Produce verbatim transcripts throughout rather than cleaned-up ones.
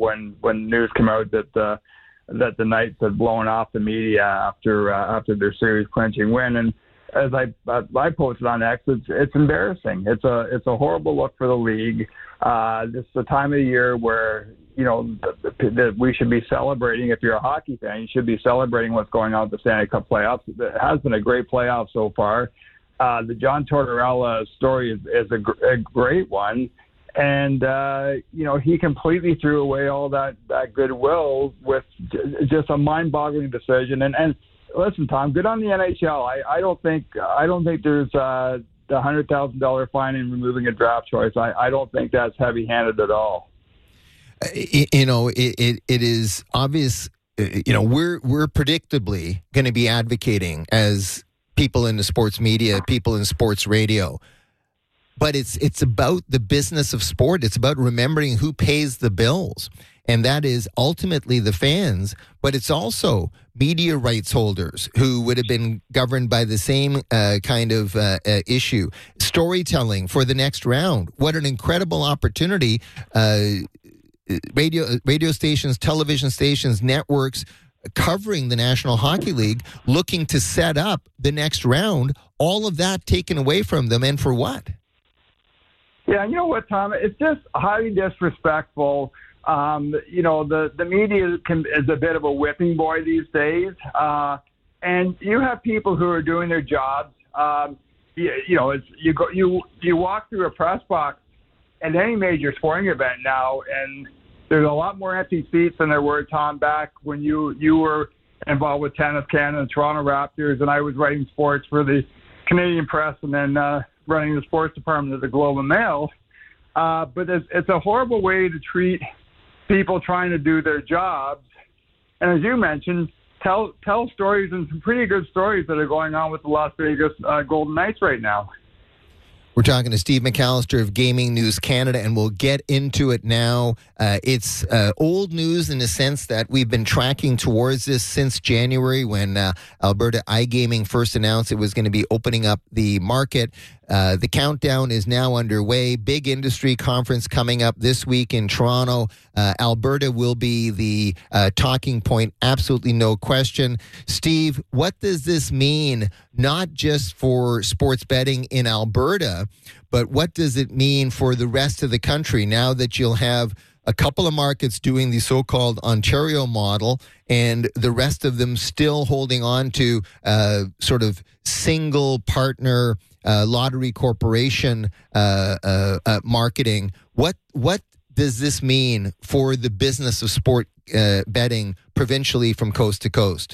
when when news came out that uh, that the Knights had blown off the media after uh, after their series clinching win. And as I uh, I posted on X, it's it's embarrassing. It's a it's a horrible look for the league. Uh, this is the time of the year where, you know, that we should be celebrating. If you're a hockey fan, you should be celebrating what's going on with the Stanley Cup playoffs. It has been a great playoff so far. Uh, the John Tortorella story is, is a, gr- a great one. And, uh, you know, he completely threw away all that, that goodwill with j- just a mind-boggling decision. And, and listen, Tom, good on the N H L. I, I don't think I don't think there's uh, the one hundred thousand dollars fine in removing a draft choice. I, I don't think that's heavy-handed at all. You know, it, it, it is obvious, you know, we're we're predictably going to be advocating as people in the sports media, people in sports radio. But it's it's about the business of sport. It's about remembering who pays the bills. And that is ultimately the fans, but it's also media rights holders who would have been governed by the same uh, kind of uh, uh, issue. Storytelling for the next round. What an incredible opportunity. Uh, radio, radio stations, television stations, networks covering the National Hockey League, looking to set up the next round. All of that taken away from them, and for what? Yeah, you know what, Tom? It's just highly disrespectful. Um, you know, the, the media can, is a bit of a whipping boy these days. Uh, and you have people who are doing their jobs. Um, you, you know, it's, you go, you, you walk through a press box at any major sporting event now, and there's a lot more empty seats than there were, Tom, back when you, you were involved with Tennis Canada and Toronto Raptors, and I was writing sports for the Canadian Press and then uh, running the sports department of the Globe and Mail. Uh, but it's, it's a horrible way to treat people trying to do their jobs. And as you mentioned, tell tell stories, and some pretty good stories that are going on with the Las Vegas uh, Golden Knights right now. We're talking to Steve McAllister of Gaming News Canada, and we'll get into it now. Uh, it's uh, old news in the sense that we've been tracking towards this since January when uh, Alberta iGaming first announced it was going to be opening up the market. Uh, the countdown is now underway. Big industry conference coming up this week in Toronto. Uh, Alberta will be the uh, talking point, absolutely no question. Steve, what does this mean, not just for sports betting in Alberta, but what does it mean for the rest of the country now that you'll have a couple of markets doing the so-called Ontario model and the rest of them still holding on to uh, sort of single partner uh, lottery corporation uh, uh, uh, marketing? What what does this mean for the business of sport uh, betting provincially from coast to coast?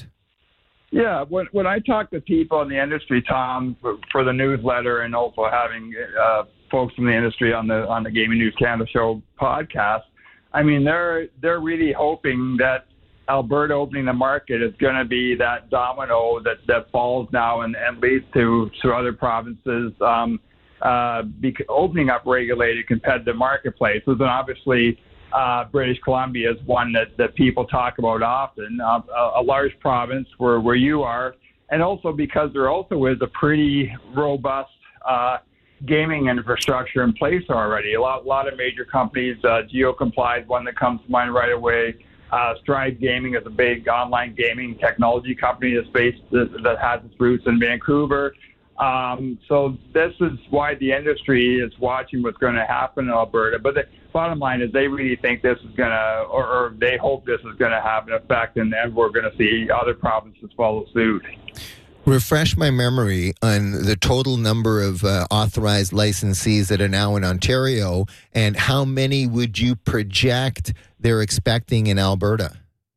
Yeah, when when I talk to people in the industry, Tom, for, for the newsletter, and also having uh, folks from the industry on the on the Gaming News Canada show podcast, I mean, they're they're really hoping that Alberta opening the market is going to be that domino that, that falls now and, and leads to, to other provinces um, uh, be, opening up regulated competitive marketplaces. And obviously, uh, British Columbia is one that, that people talk about often, uh, a, a large province where, where you are, and also because there also is a pretty robust uh, gaming infrastructure in place already. A lot, lot of major companies, uh, GeoComply is one that comes to mind right away. Uh, Stride Gaming is a big online gaming technology company that's based, that, that has its roots in Vancouver. Um, so this is why the industry is watching what's going to happen in Alberta. But the bottom line is they really think this is going to, or, or they hope this is going to have an effect, and then we're going to see other provinces follow suit. Refresh my memory on the total number of uh, authorized licensees that are now in Ontario, and how many would you project they're expecting in Alberta?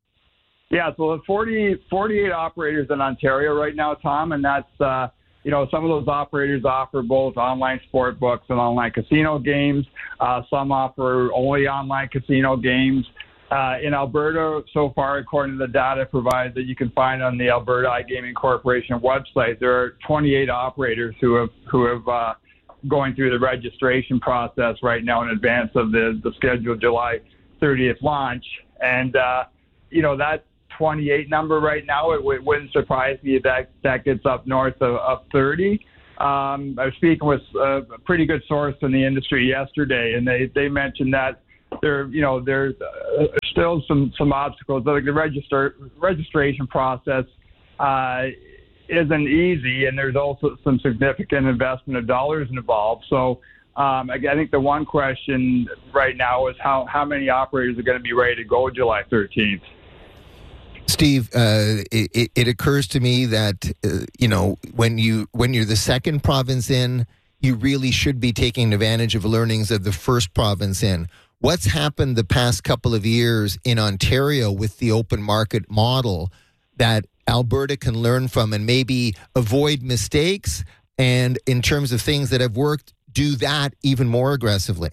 Yeah, so there's forty, forty-eight operators in Ontario right now, Tom, and that's, uh, you know, some of those operators offer both online sport books and online casino games. Uh, some offer only online casino games. Uh, in Alberta, so far, according to the data provided that you can find on the Alberta iGaming Corporation website, there are twenty-eight operators who have who have uh, going through the registration process right now in advance of the, the scheduled July thirtieth launch. And, uh, you know, that twenty-eight number right now, it, it wouldn't surprise me if that, that gets up north of, of thirty. Um, I was speaking with a pretty good source in the industry yesterday, and they, they mentioned that there, you know, there's uh, still some, some obstacles. Like the register registration process uh, isn't easy, and there's also some significant investment of dollars involved. So um, I, I think the one question right now is how, how many operators are going to be ready to go July thirteenth. Steve, uh, it, it occurs to me that, uh, you know, when, you, when you're the second province in, you really should be taking advantage of learnings of the first province in. What's happened the past couple of years in Ontario with the open market model that Alberta can learn from and maybe avoid mistakes, and in terms of things that have worked, do that even more aggressively?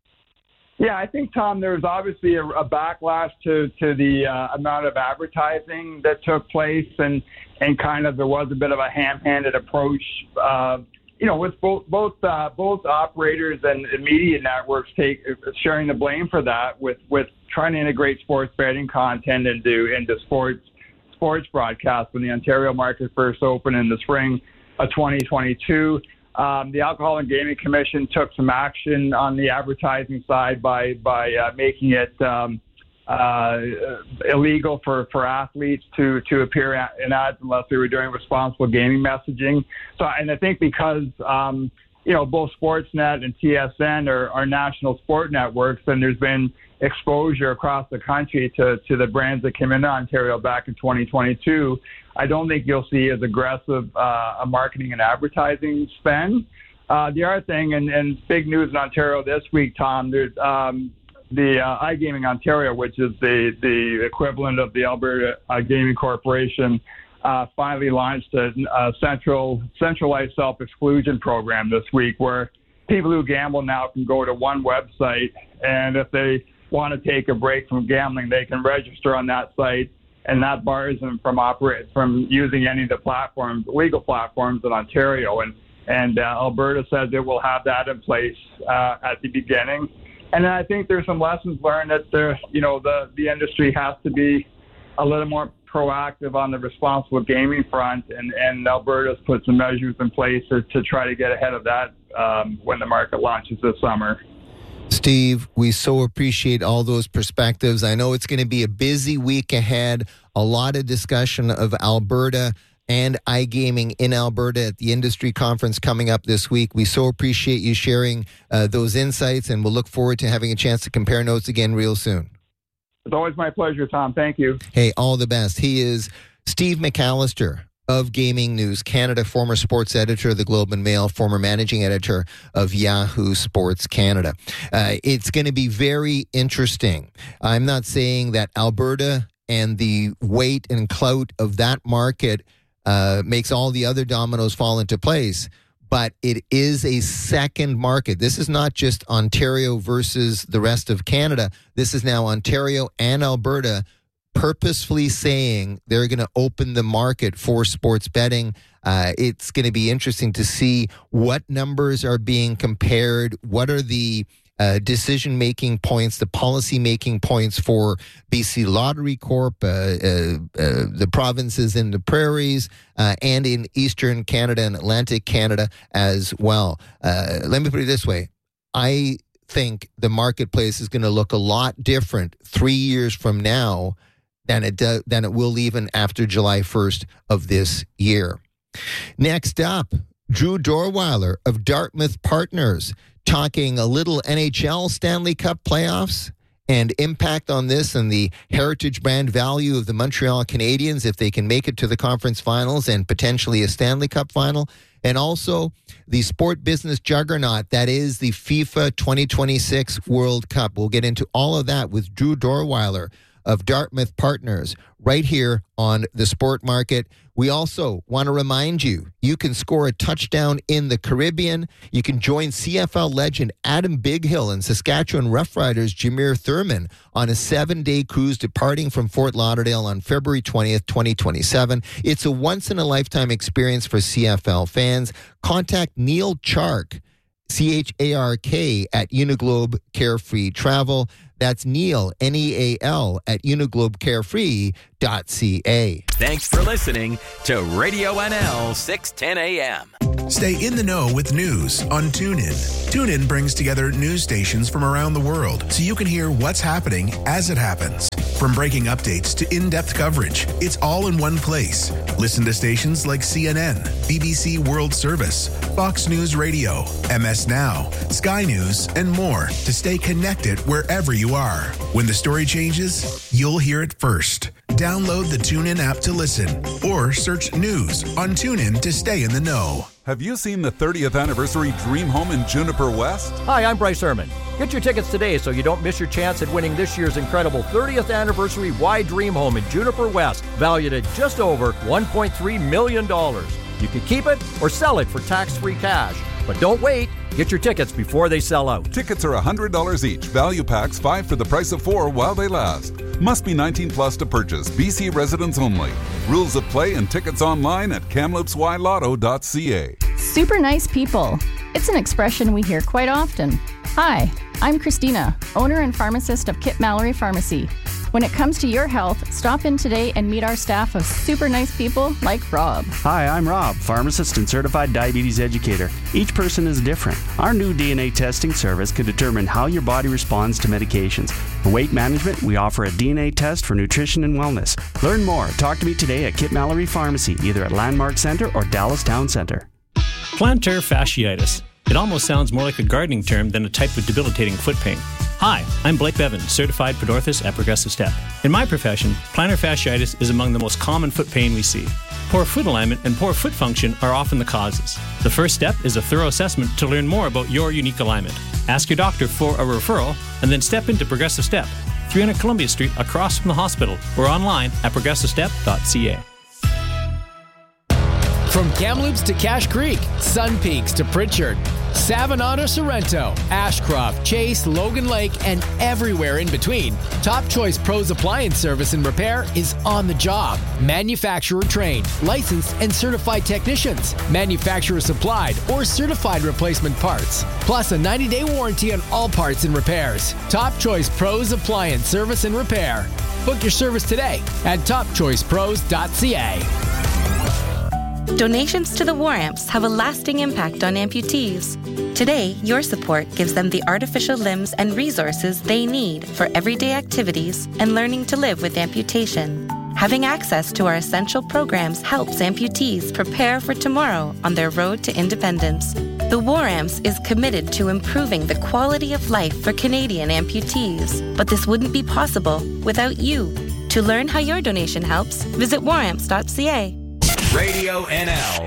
Yeah, I think, Tom, there was obviously a, a backlash to, to the uh, amount of advertising that took place, and, and kind of there was a bit of a ham-handed approach, uh, you know, with both both uh, both operators and media networks take sharing the blame for that, with, with trying to integrate sports betting content into into sports sports broadcasts when the Ontario market first opened in the spring of twenty twenty-two. Um, the Alcohol and Gaming Commission took some action on the advertising side by by uh, making it um, uh, illegal for, for athletes to, to appear in ads unless they were doing responsible gaming messaging. So, and I think because um, you know both Sportsnet and T S N are, are national sport networks, and there's been exposure across the country to, to the brands that came into Ontario back in twenty twenty-two. I don't think you'll see as aggressive uh, a marketing and advertising spend. Uh, the other thing, and, and big news in Ontario this week, Tom, there's um, the uh, iGaming Ontario, which is the, the equivalent of the Alberta uh, Gaming Corporation, uh, finally launched a, a central centralized self-exclusion program this week, where people who gamble now can go to one website, and if they want to take a break from gambling, they can register on that site, and that bars them from operate from using any of the platforms, legal platforms in Ontario. And and uh, Alberta says it will have that in place uh, at the beginning. And then I think there's some lessons learned that the you know the the industry has to be a little more proactive on the responsible gaming front, and and Alberta's put some measures in place to, to try to get ahead of that um, when the market launches this summer. Steve, we so appreciate all those perspectives. I know it's going to be a busy week ahead, a lot of discussion of Alberta and iGaming in Alberta at the industry conference coming up this week. We so appreciate you sharing uh, those insights, and we'll look forward to having a chance to compare notes again real soon. It's always my pleasure, Tom. Thank you. Hey, all the best. He is Steve McAllister of Gaming News Canada, former sports editor of the Globe and Mail, former managing editor of Yahoo Sports Canada. Uh, it's going to be very interesting. I'm not saying that Alberta and the weight and clout of that market uh, makes all the other dominoes fall into place, but it is a second market. This is not just Ontario versus the rest of Canada. This is now Ontario and Alberta purposefully saying they're going to open the market for sports betting. Uh, it's going to be interesting to see what numbers are being compared. What are the uh, decision-making points, the policy-making points for B C Lottery Corp, uh, uh, uh, the provinces in the prairies, uh, and in Eastern Canada and Atlantic Canada as well. Uh, let me put it this way. I think the marketplace is going to look a lot different three years from now than it do, than it will even after July first of this year. Next up, Drew Dorweiler of Dartmouth Partners, talking a little N H L Stanley Cup playoffs and impact on this and the heritage brand value of the Montreal Canadiens if they can make it to the conference finals and potentially a Stanley Cup final. And also the sport business juggernaut that is the FIFA twenty twenty-six World Cup. We'll get into all of that with Drew Dorweiler of Dartmouth Partners right here on The Sport Market. We also want to remind you, you can score a touchdown in the Caribbean. You can join C F L legend Adam Bighill and Saskatchewan Roughriders Jameer Thurman on a seven-day cruise departing from Fort Lauderdale on February twentieth, twenty twenty-seven. It's a once-in-a-lifetime experience for C F L fans. Contact Neil Chark, C H A R K, at Uniglobe Carefree Travel. That's Neal, N E A L, at uniglobe carefree dot c a. Thanks for listening to Radio N L six ten A M. Stay in the know with news on TuneIn. TuneIn brings together news stations from around the world so you can hear what's happening as it happens. From breaking updates to in-depth coverage, it's all in one place. Listen to stations like C N N, B B C World Service, Fox News Radio, M S Now, Sky News, and more to stay connected wherever you are. When the story changes, you'll hear it first. Download the TuneIn app to listen or search news on TuneIn to stay in the know. Have you seen the thirtieth anniversary Dream Home in Juniper West? Hi, I'm Bryce Herman. Get your tickets today so you don't miss your chance at winning this year's incredible thirtieth anniversary Why Dream Home in Juniper West, valued at just over one point three million dollars. You can keep it or sell it for tax-free cash. But don't wait. Get your tickets before they sell out. Tickets are one hundred dollars each. Value packs five for the price of four while they last. Must be nineteen plus to purchase. B C residents only. Rules of play and tickets online at kamloops y lotto dot c a. Super nice people. It's an expression we hear quite often. Hi, I'm Christina, owner and pharmacist of Kit Mallory Pharmacy. When it comes to your health, stop in today and meet our staff of super nice people like Rob. Hi, I'm Rob, pharmacist and certified diabetes educator. Each person is different. Our new D N A testing service can determine how your body responds to medications. For weight management, we offer a D N A test for nutrition and wellness. Learn more. Talk to me today at Kit Mallory Pharmacy, either at Landmark Center or Dallas Town Center. Plantar fasciitis. It almost sounds more like a gardening term than a type of debilitating foot pain. Hi, I'm Blake Bevan, certified podorthist at Progressive Step. In my profession, plantar fasciitis is among the most common foot pain we see. Poor foot alignment and poor foot function are often the causes. The first step is a thorough assessment to learn more about your unique alignment. Ask your doctor for a referral and then step into Progressive Step, three hundred Columbia Street across from the hospital, or online at progressive step dot c a. From Kamloops to Cache Creek, Sun Peaks to Pritchard, Savannah to Sorrento, Ashcroft, Chase, Logan Lake, and everywhere in between, Top Choice Pros Appliance Service and Repair is on the job. Manufacturer trained, licensed, and certified technicians, manufacturer supplied or certified replacement parts, plus a ninety-day warranty on all parts and repairs. Top Choice Pros Appliance Service and Repair. Book your service today at top choice pros dot c a. Donations to the War Amps have a lasting impact on amputees. Today, your support gives them the artificial limbs and resources they need for everyday activities and learning to live with amputation. Having access to our essential programs helps amputees prepare for tomorrow on their road to independence. The War Amps is committed to improving the quality of life for Canadian amputees, but this wouldn't be possible without you. To learn how your donation helps, visit war amps dot c a. Radio N L.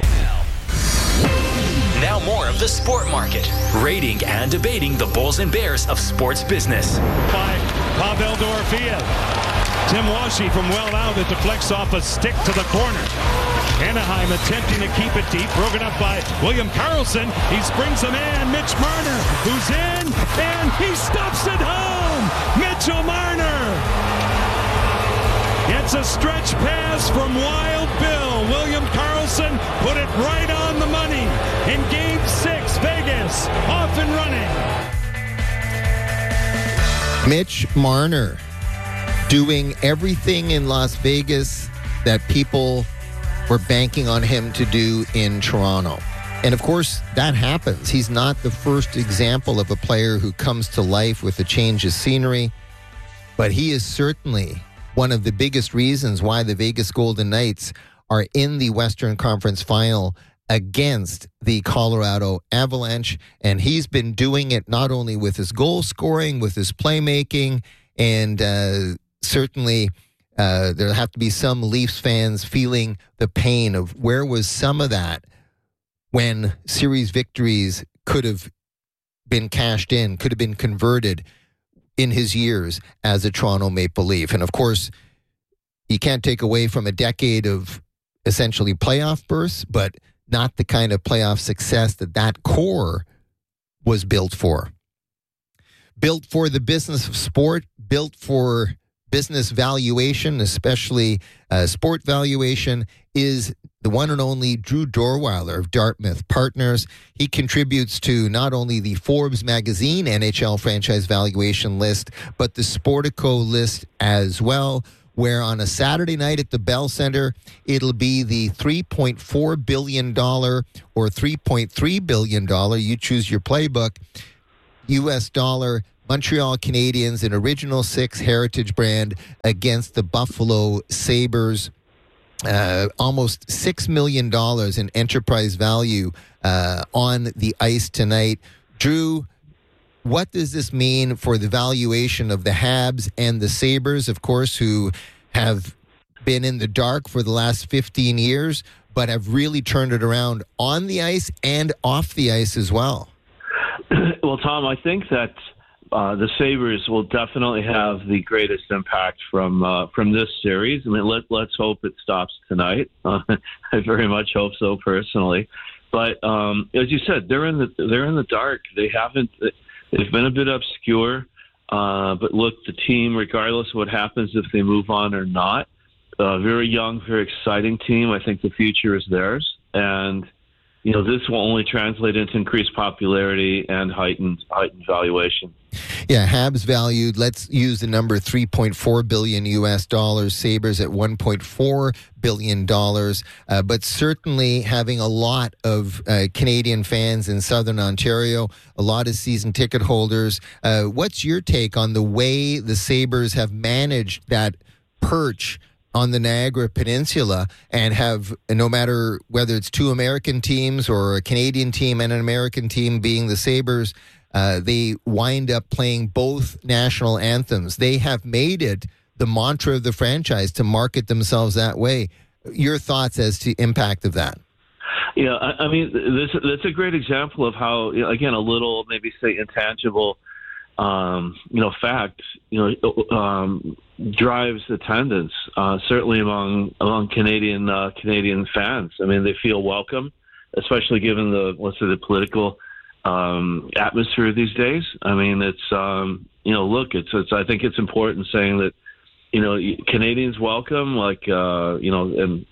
Now more of the sport market, rating and debating the Bulls and Bears of sports business. By Pavel Dorofeev. Tim Washy from well out that deflects off a stick to the corner. Anaheim attempting to keep it deep, broken up by William Karlsson. He springs a man, Mitch Marner, who's in, and he stuffs it home. Mitchell Marner gets a stretch pass from Wild Bill. William Karlsson put it right on the money in Game six. Vegas off and running. Mitch Marner doing everything in Las Vegas that people were banking on him to do in Toronto. And of course, that happens. He's not the first example of a player who comes to life with a change of scenery, but he is certainly one of the biggest reasons why the Vegas Golden Knights are in the Western Conference Final against the Colorado Avalanche. And he's been doing it not only with his goal scoring, with his playmaking, and uh, certainly uh, there'll have to be some Leafs fans feeling the pain of where was some of that when series victories could have been cashed in, could have been converted in his years as a Toronto Maple Leaf. And of course, you can't take away from a decade of essentially playoff berths, but not the kind of playoff success that that core was built for. Built for the business of sport, built for business valuation, especially uh, sport valuation, is the one and only Drew Dorweiler of Dartmouth Partners. He contributes to not only the Forbes magazine N H L franchise valuation list, but the Sportico list as well, where on a Saturday night at the Bell Center, it'll be the three point four billion dollars or three point three billion dollars, you choose your playbook, U S dollar Montreal Canadiens, an Original Six heritage brand, against the Buffalo Sabres. Uh, almost six million dollars in enterprise value uh, on the ice tonight. Drew, what does this mean for the valuation of the Habs and the Sabres, of course, who have been in the dark for the last fifteen years, but have really turned it around on the ice and off the ice as well? Well, Tom, I think that uh, the Sabres will definitely have the greatest impact from uh, from this series. I mean, let, let's hope it stops tonight. Uh, I very much hope so, personally. But um, as you said, they're in the they're in the dark. They haven't. They've been a bit obscure. Uh, but look, the team, regardless of what happens if they move on or not, uh, very young, very exciting team. I think the future is theirs, and you know, this will only translate into increased popularity and heightened heightened valuation. Yeah, Habs valued, let's use the number three point four billion U S dollars, Sabres at one point four billion dollars, uh, but certainly having a lot of uh, Canadian fans in Southern Ontario, a lot of season ticket holders. Uh, what's your take on the way the Sabres have managed that perch on the Niagara Peninsula and have, no matter whether it's two American teams or a Canadian team and an American team being the Sabres, uh, they wind up playing both national anthems. They have made it the mantra of the franchise to market themselves that way. Your thoughts as to impact of that? Yeah, I, I mean, this that's a great example of how, you know, again, a little, maybe say intangible, um, you know, fact, you know, um, drives attendance, uh, certainly among among Canadian uh, Canadian fans. I mean, they feel welcome, especially given the, let's say, the political um, atmosphere these days. I mean, it's, um, you know, look, it's, it's, I think it's important saying that, you know, Canadians welcome, like, uh, you know, and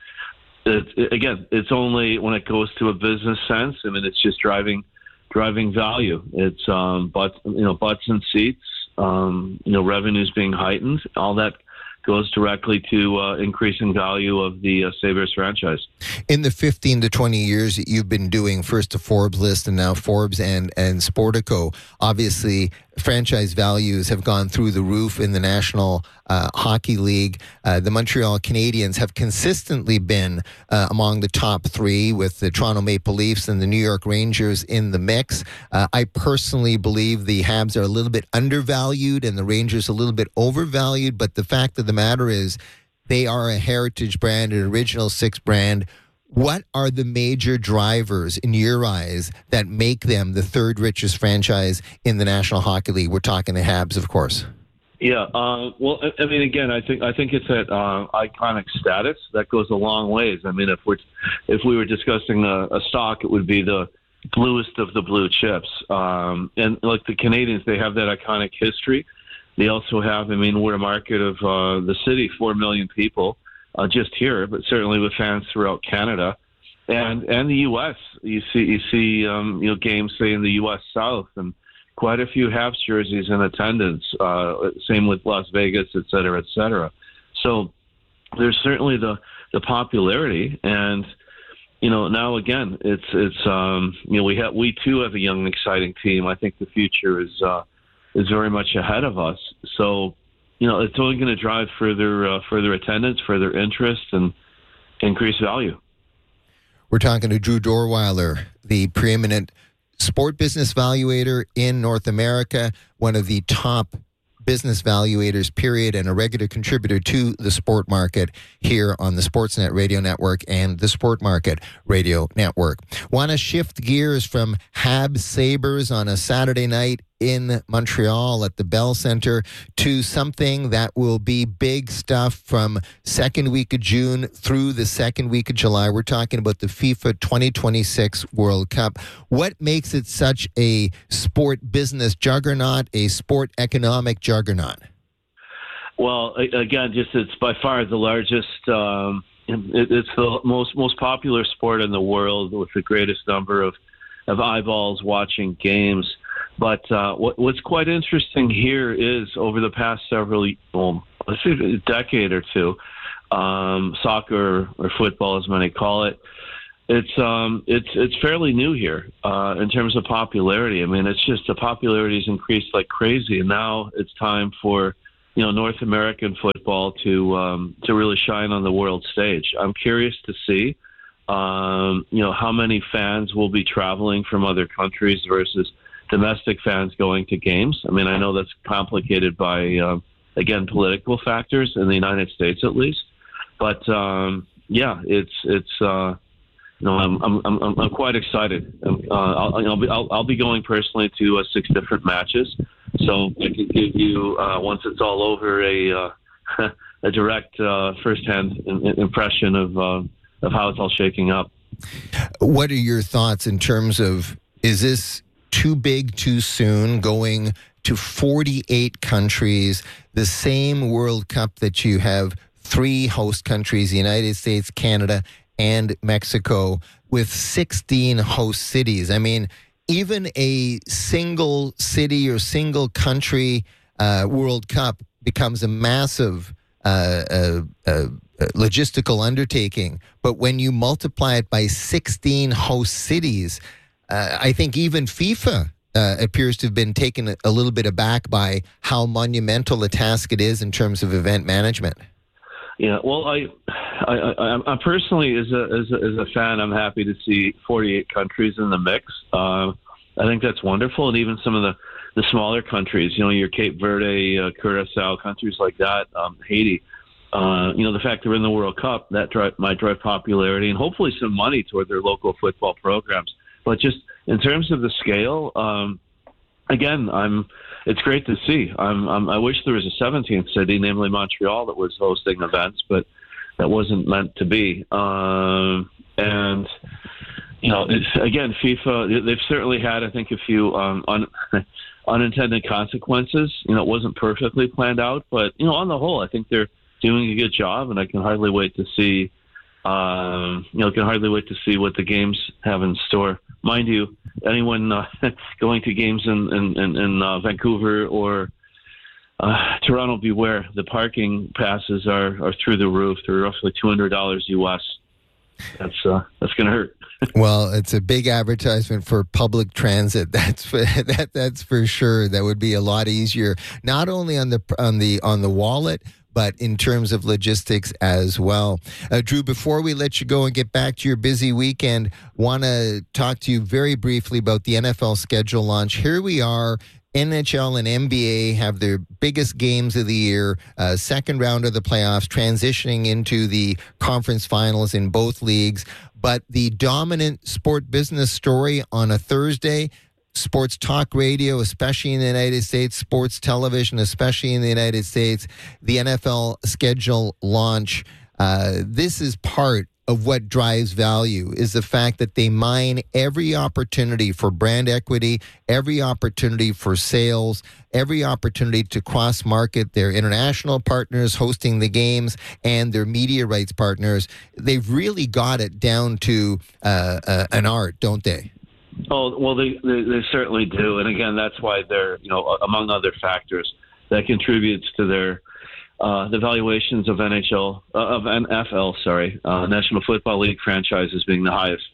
it, it, again, it's only when it goes to a business sense. I mean, it's just driving driving value. It's, um, but, you know, butts and seats, um, you know, revenues being heightened, all that goes directly to uh, increasing value of the uh, Sabres franchise. In the fifteen to twenty years that you've been doing first the Forbes list and now Forbes and, and Sportico, obviously franchise values have gone through the roof in the National uh, Hockey League. Uh, the Montreal Canadiens have consistently been uh, among the top three, with the Toronto Maple Leafs and the New York Rangers in the mix. Uh, I personally believe the Habs are a little bit undervalued and the Rangers a little bit overvalued, but the fact of the matter is they are a heritage brand, an Original Six brand. What are the major drivers in your eyes that make them the third richest franchise in the National Hockey League? We're talking the Habs, of course. Yeah, uh, well, I mean, again, I think I think it's at uh, iconic status. That goes a long ways. I mean, if we're if we were discussing a, a stock, it would be the bluest of the blue chips. Um, and like the Canadians, they have that iconic history. They also have, I mean, we're a market of uh, the city, four million people. Uh, just here, but certainly with fans throughout Canada and and the U S. You see, you see, um, you know, games say in the U S South, and quite a few Habs jerseys in attendance. Uh, same with Las Vegas, et cetera, et cetera. So there's certainly the the popularity, and you know, now again, it's it's um, you know, we have we too have a young, exciting team. I think the future is uh, is very much ahead of us. So, you know, it's only going to drive further uh, further attendance, further interest, and increase value. We're talking to Drew Dorweiler, the preeminent sport business valuator in North America, one of the top business valuators, period, and a regular contributor to the Sport Market here on the Sportsnet Radio Network and the Sport Market Radio Network. Want to shift gears from Habs Sabres on a Saturday night in Montreal at the Bell Center to something that will be big stuff from second week of June through the second week of July. We're talking about the FIFA twenty twenty-six World Cup. What makes it such a sport business juggernaut, a sport economic juggernaut? Well, again, just it's by far the largest um, it, it's the most most popular sport in the world with the greatest number of, of eyeballs watching games. But uh, what, what's quite interesting here is over the past several, well, let's say a decade or two, um, soccer or football, as many call it, it's um, it's it's fairly new here uh, in terms of popularity. I mean, it's just the popularity has increased like crazy, and now it's time for, you know, North American football to um, to really shine on the world stage. I'm curious to see, um, you know, how many fans will be traveling from other countries versus domestic fans going to games. I mean, I know that's complicated by, uh, again, political factors in the United States, at least. But um, yeah, it's it's uh, you know, I'm I'm I'm, I'm quite excited. Um, uh, I'll, I'll be I'll, I'll be going personally to uh, six different matches, so I can give you uh, once it's all over a uh, a direct uh, firsthand impression of uh, of how it's all shaking up. What are your thoughts in terms of, is this too big too soon, going to forty-eight countries, the same World Cup that you have three host countries, the United States, Canada, and Mexico, with sixteen host cities? I mean, even a single city or single country uh, World Cup becomes a massive uh, uh, uh, logistical undertaking. But when you multiply it by sixteen host cities, Uh, I think even FIFA uh, appears to have been taken a, a little bit aback by how monumental a task it is in terms of event management. Yeah, well, I, I, I, I personally, as a, as a as a fan, I'm happy to see forty-eight countries in the mix. Uh, I think that's wonderful, and even some of the, the smaller countries, you know, your Cape Verde, uh, Curacao, countries like that, um, Haiti. Uh, you know, the fact they're in the World Cup, that drive, might drive popularity and hopefully some money toward their local football programs. But just in terms of the scale, um, again, I'm. It's great to see. I'm, I'm, I wish there was a seventeenth city, namely Montreal, that was hosting events, but that wasn't meant to be. Um, and you know, it's, again, FIFA. They've certainly had, I think, a few um, un, unintended consequences. You know, it wasn't perfectly planned out, but you know, on the whole, I think they're doing a good job, and I can hardly wait to see. Um, you know, can hardly wait to see what the games have in store. Mind you, anyone uh, going to games in in, in uh, Vancouver or uh, Toronto, beware. The parking passes are, are through the roof. They're roughly two hundred dollars U S. That's uh, that's going to hurt. Well, it's a big advertisement for public transit. That's for, that that's for sure. That would be a lot easier, not only on the on the on the wallet, but in terms of logistics as well. Uh, Drew, before we let you go and get back to your busy weekend, want to talk to you very briefly about the N F L schedule launch. Here we are. N H L and N B A have their biggest games of the year, uh, second round of the playoffs, transitioning into the conference finals in both leagues. But the dominant sport business story on a Thursday, sports talk radio, especially in the United States, sports television, especially in the United States, the N F L schedule launch. Uh, this is part of what drives value, is the fact that they mine every opportunity for brand equity, every opportunity for sales, every opportunity to cross-market their international partners hosting the games and their media rights partners. They've really got it down to uh, uh, an art, don't they? Oh, well, they, they they certainly do. And again, that's why they're, you know, among other factors that contributes to their Uh, the valuations of N H L, uh, of N F L, sorry, uh, National Football League franchises being the highest.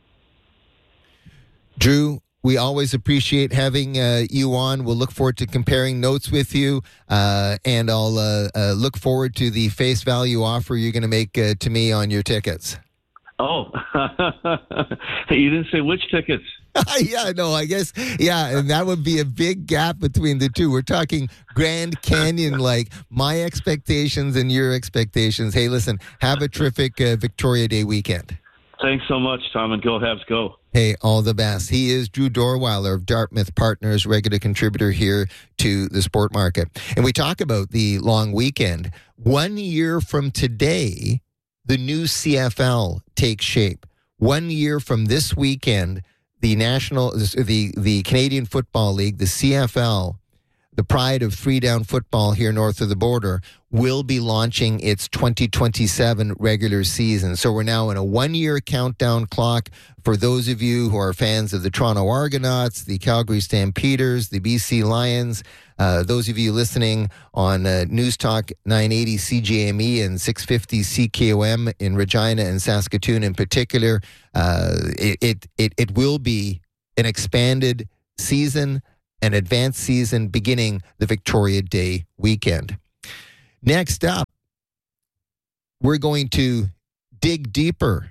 Drew, we always appreciate having uh, you on. We'll look forward to comparing notes with you, uh, and I'll uh, uh, look forward to the face value offer you're going to make uh, to me on your tickets. Oh, you didn't say which tickets. Yeah, no, I guess, yeah, and that would be a big gap between the two. We're talking Grand Canyon, like my expectations and your expectations. Hey, listen, have a terrific uh, Victoria Day weekend. Thanks so much, Tom, and go Habs go. Hey, all the best. He is Drew Dorweiler of Dartmouth Partners, regular contributor here to the Sport Market. And we talk about the long weekend. One year from today, the new C F L takes shape. One year from this weekend, the national, the the Canadian Football League, the C F L, the pride of three-down football here north of the border, will be launching its twenty twenty-seven regular season. So we're now in a one-year countdown clock for those of you who are fans of the Toronto Argonauts, the Calgary Stampeders, the B C Lions, uh, those of you listening on uh, News Talk nine eighty C J M E and six fifty C K O M in Regina and Saskatoon in particular, uh, it, it, it, it will be an expanded season, an advanced season beginning the Victoria Day weekend. Next up, we're going to dig deeper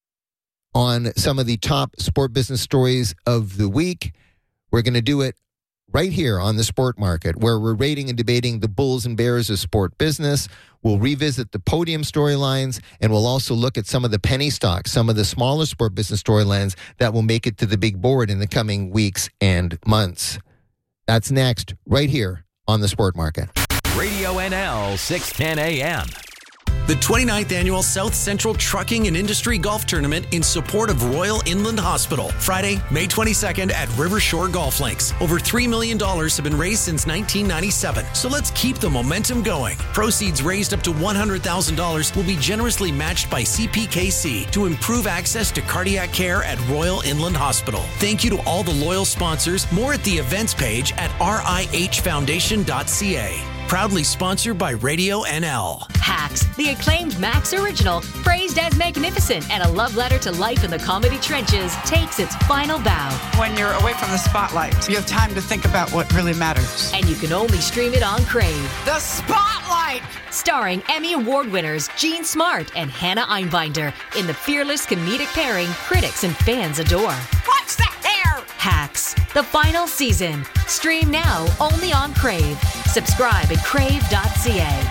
on some of the top sport business stories of the week. We're going to do it right here on the Sport Market, where we're rating and debating the bulls and bears of sport business. We'll revisit the podium storylines, and we'll also look at some of the penny stocks, some of the smaller sport business storylines that will make it to the big board in the coming weeks and months. That's next, right here on the Sport Market. Radio N L six ten A M. The twenty-ninth Annual South Central Trucking and Industry Golf Tournament in support of Royal Inland Hospital. Friday, May twenty-second at River Shore Golf Links. Over three million dollars have been raised since nineteen ninety-seven. So let's keep the momentum going. Proceeds raised up to one hundred thousand dollars will be generously matched by C P K C to improve access to cardiac care at Royal Inland Hospital. Thank you to all the loyal sponsors. More at the events page at r i h foundation dot c a. Proudly sponsored by Radio N L. Hacks, the acclaimed Max original, praised as magnificent and a love letter to life in the comedy trenches, takes its final bow. When you're away from the spotlight, you have time to think about what really matters. And you can only stream it on Crave. The Spotlight! Starring Emmy Award winners Jean Smart and Hannah Einbinder in the fearless comedic pairing critics and fans adore. What's that there? Hacks, the final season. Stream now only on Crave. Subscribe at crave dot c a.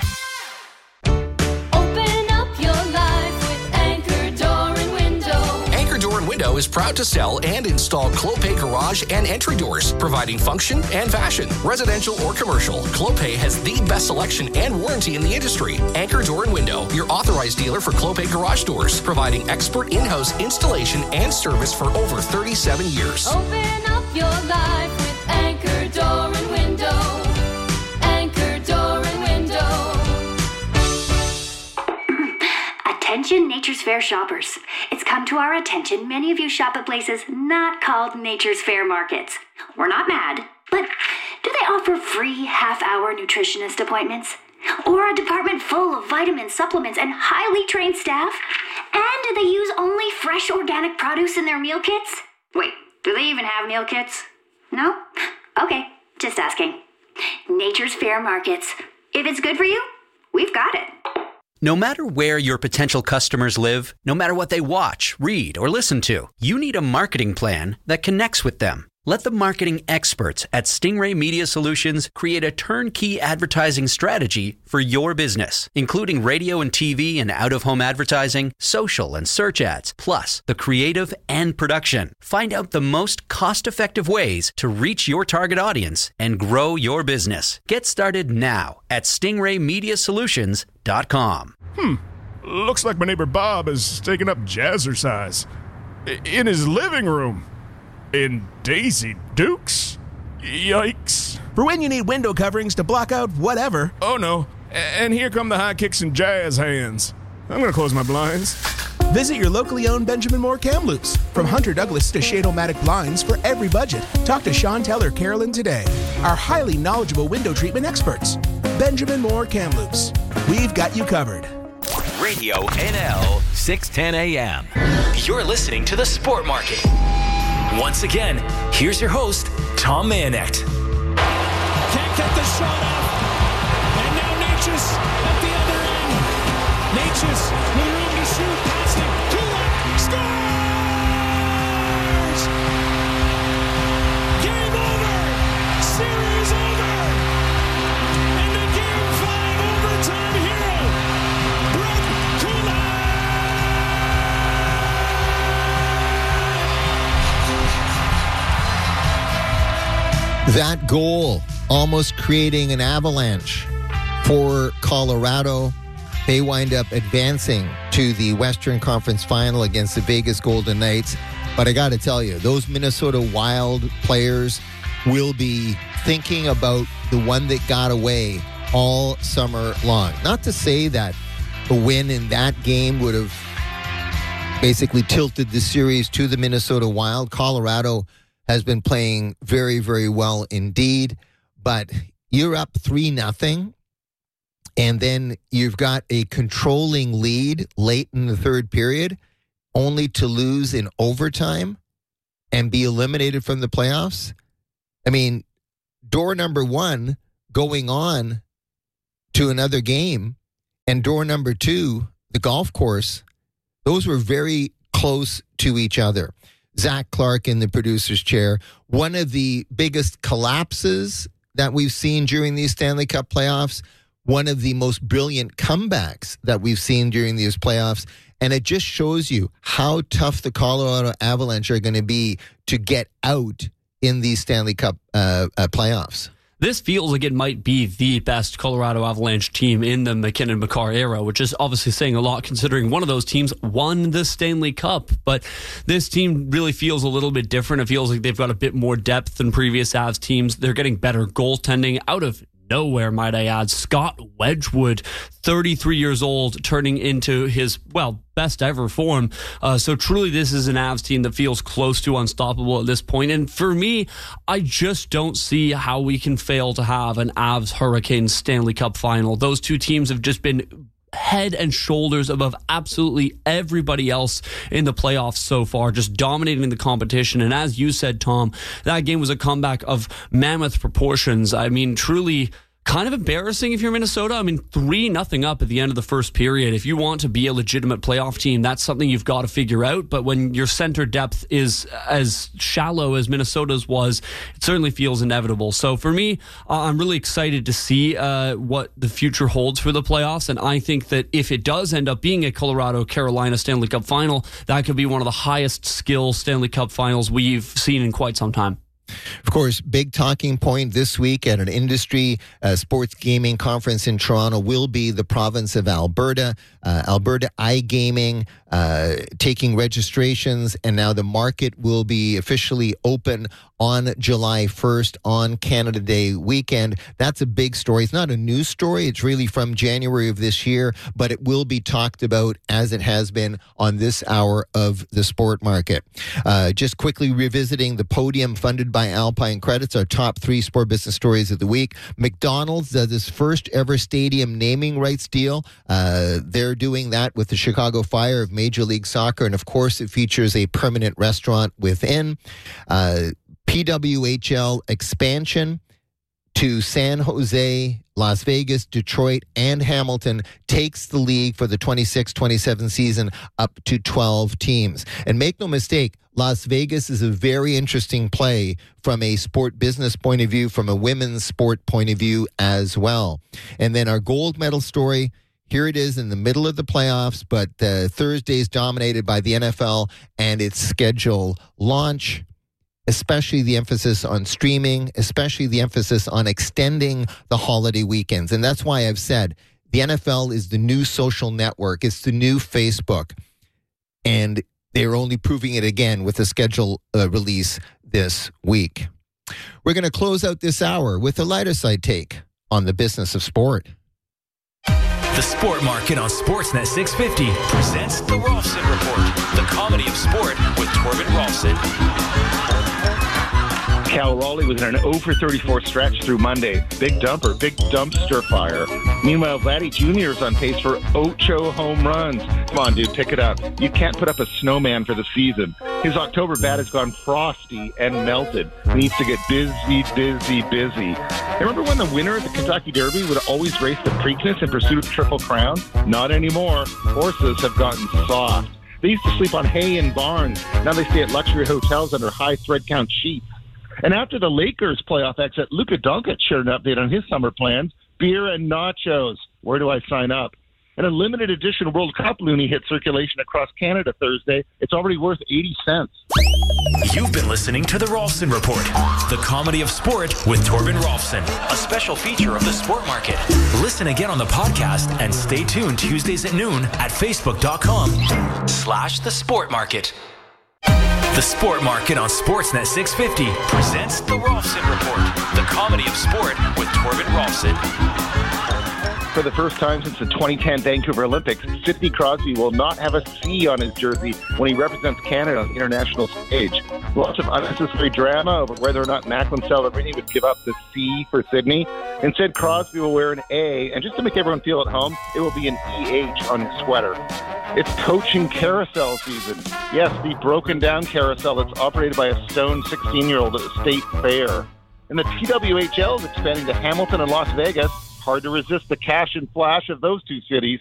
Open up your life with Anchor Door and Window. Anchor Door and Window is proud to sell and install Clopay garage and entry doors, providing function and fashion. Residential or commercial, Clopay has the best selection and warranty in the industry. Anchor Door and Window, your authorized dealer for Clopay garage doors, providing expert in-house installation and service for over thirty-seven years. Open up your life with Anchor Door and Window. Anchor Door and Window. Attention Nature's Fair shoppers. It's come to our attention many of you shop at places not called Nature's Fair markets. We're not mad, but do they offer free half-hour nutritionist appointments? Or a department full of vitamin supplements and highly trained staff? And do they use only fresh organic produce in their meal kits? Wait, do they even have meal kits? No? Okay, just asking. Nature's Fair Markets. If it's good for you, we've got it. No matter where your potential customers live, no matter what they watch, read, or listen to, you need a marketing plan that connects with them. Let the marketing experts at Stingray Media Solutions create a turnkey advertising strategy for your business, including radio and T V and out-of-home advertising, social and search ads, plus the creative and production. Find out the most cost-effective ways to reach your target audience and grow your business. Get started now at stingray media solutions dot com. Hmm. Looks like my neighbor Bob is taking up jazzercise in his living room. In Daisy Dukes? Yikes. For when you need window coverings to block out whatever. Oh no, and here come the high kicks and jazz hands. I'm gonna close my blinds. Visit your locally owned Benjamin Moore Kamloops. From Hunter Douglas to Shade-O-Matic blinds for every budget. Talk to Sean Teller Carolyn today. Our highly knowledgeable window treatment experts. Benjamin Moore Kamloops. We've got you covered. Radio N L six ten A M. You're listening to the Sport Market. Once again, here's your host, Tom Mayonet. Can't get the shot off. And now Natchez at the other end. Natchez with room to shoot. Past him. Kulak scores! Game over. Series over. And the game five overtime hero, Brett Kulak. That goal almost creating an avalanche for Colorado. They wind up advancing to the Western Conference Final against the Vegas Golden Knights. But I got to tell you, those Minnesota Wild players will be thinking about the one that got away all summer long. Not to say that a win in that game would have basically tilted the series to the Minnesota Wild. Colorado has been playing very, very well indeed, but you're up three nothing, and then you've got a controlling lead late in the third period, only to lose in overtime and be eliminated from the playoffs. I mean, door number one going on to another game, and door number two, the golf course, those were very close to each other. Zach Clark in the producer's chair. One of the biggest collapses that we've seen during these Stanley Cup playoffs, one of the most brilliant comebacks that we've seen during these playoffs. And it just shows you how tough the Colorado Avalanche are going to be to get out in these Stanley Cup uh, uh, playoffs. This feels like it might be the best Colorado Avalanche team in the McKinnon-Makar era, which is obviously saying a lot considering one of those teams won the Stanley Cup. But this team really feels a little bit different. It feels like they've got a bit more depth than previous Avs teams. They're getting better goaltending out of nowhere, might I add. Scott Wedgwood, thirty-three years old, turning into his, well, best ever form. Uh, so truly, this is an Avs team that feels close to unstoppable at this point. And for me, I just don't see how we can fail to have an Avs Hurricanes Stanley Cup final. Those two teams have just been head and shoulders above absolutely everybody else in the playoffs so far, just dominating the competition. And as you said, Tom, that game was a comeback of mammoth proportions. I mean, truly kind of embarrassing if you're Minnesota. I mean, three nothing up at the end of the first period. If you want to be a legitimate playoff team, that's something you've got to figure out. But when your center depth is as shallow as Minnesota's was, it certainly feels inevitable. So for me, uh, I'm really excited to see uh, what the future holds for the playoffs. And I think that if it does end up being a Colorado-Carolina Stanley Cup final, that could be one of the highest skill Stanley Cup finals we've seen in quite some time. Of course, big talking point this week at an industry uh, sports gaming conference in Toronto will be the province of Alberta. Uh, Alberta iGaming uh, taking registrations, and now the market will be officially open on July first on Canada Day weekend. That's a big story. It's not a news story. It's really from January of this year, but it will be talked about as it has been on this hour of the sport market. Uh, just quickly revisiting the podium funded by Alpine Credits, our top three sport business stories of the week. McDonald's does its first ever stadium naming rights deal. Uh, they're doing that with the Chicago Fire of Major League Soccer, and of course it features a permanent restaurant within. Uh, P W H L expansion to San Jose, Las Vegas, Detroit, and Hamilton takes the league for the twenty-six twenty-seven season up to twelve teams. And make no mistake, Las Vegas is a very interesting play from a sport business point of view, from a women's sport point of view as well. And then our gold medal story, here it is in the middle of the playoffs, but uh, Thursday's dominated by the N F L and its schedule launch, especially the emphasis on streaming, especially the emphasis on extending the holiday weekends. And that's why I've said the N F L is the new social network. It's the new Facebook. And they're only proving it again with the schedule uh, release this week. We're going to close out this hour with a lighter side take on the business of sport. The Sport Market on Sportsnet six fifty presents The Rolfson Report, the comedy of sport with Torben Rolfson. Cal Raleigh was in an oh for thirty-four stretch through Monday. Big dumper, big dumpster fire. Meanwhile, Vladdy Junior is on pace for Ocho home runs. Come on, dude, pick it up. You can't put up a snowman for the season. His October bat has gone frosty and melted. He needs to get busy, busy, busy. Remember when the winner of the Kentucky Derby would always race the Preakness in pursuit of the Triple Crown? Not anymore. Horses have gotten soft. They used to sleep on hay in barns. Now they stay at luxury hotels under high thread count sheets. And after the Lakers playoff exit, Luka Doncic shared an update on his summer plans. Beer and nachos. Where do I sign up? And a limited edition World Cup loonie hit circulation across Canada Thursday. It's already worth eighty cents. You've been listening to The Rolfson Report, the comedy of sport with Torben Rolfson, a special feature of the Sport Market. Listen again on the podcast and stay tuned Tuesdays at noon at facebook.com slash the Sport Market. The Sport Market on Sportsnet six fifty presents the Rolfson Report, the comedy of sport with Torben Rolfson. For the first time since the twenty ten Vancouver Olympics, Sidney Crosby will not have a C on his jersey when he represents Canada on the international stage. Lots of unnecessary drama over whether or not Macklin Celebrini would give up the C for Sidney. Instead, Crosby will wear an A, and just to make everyone feel at home, it will be an E H on his sweater. It's coaching carousel season. Yes, the broken down carousel that's operated by a stoned sixteen-year-old at the State Fair. And the P W H L is expanding to Hamilton and Las Vegas. Hard to resist the cash and flash of those two cities.